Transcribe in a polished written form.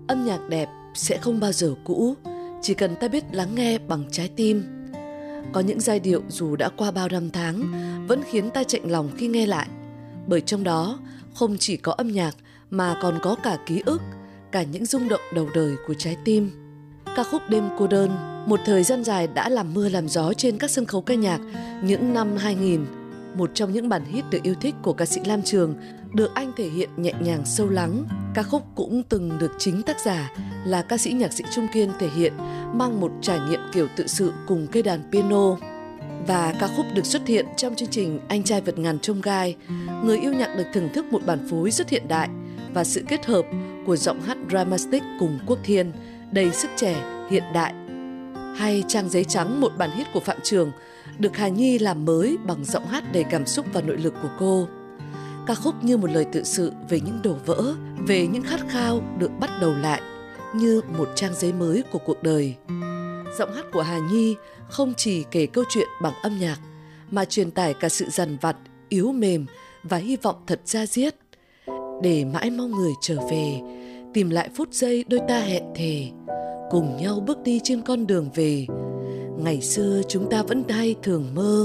Âm nhạc đẹp sẽ không bao giờ cũ, chỉ cần ta biết lắng nghe bằng trái tim. Có những giai điệu dù đã qua bao năm tháng vẫn khiến ta chạnh lòng khi nghe lại, bởi trong đó không chỉ có âm nhạc mà còn có cả ký ức, cả những rung động đầu đời của trái tim. Ca khúc Đêm cô đơn một thời gian dài đã làm mưa làm gió trên các sân khấu ca nhạc những năm 2000. Một trong những bản hit được yêu thích của ca sĩ Lam Trường, được anh thể hiện nhẹ nhàng sâu lắng. Ca khúc cũng từng được chính tác giả là ca sĩ nhạc sĩ Trung Kiên thể hiện, mang một trải nghiệm kiểu tự sự cùng cây đàn piano. Và ca khúc được xuất hiện trong chương trình Anh trai vượt ngàn chông gai. Người yêu nhạc được thưởng thức một bản phối rất hiện đại và sự kết hợp của giọng hát dramatic cùng Quốc Thiên, đầy sức trẻ, hiện đại. Hay Trang giấy trắng, một bản hit của Phạm Trường, được Hà Nhi làm mới bằng giọng hát đầy cảm xúc và nội lực của cô. Ca khúc như một lời tự sự về những đổ vỡ, về những khát khao được bắt đầu lại, như một trang giấy mới của cuộc đời. Giọng hát của Hà Nhi không chỉ kể câu chuyện bằng âm nhạc, mà truyền tải cả sự dằn vặt, yếu mềm và hy vọng thật da diết. Để mãi mong người trở về, tìm lại phút giây đôi ta hẹn thề, cùng nhau bước đi trên con đường về. Ngày xưa chúng ta vẫn hay thường mơ.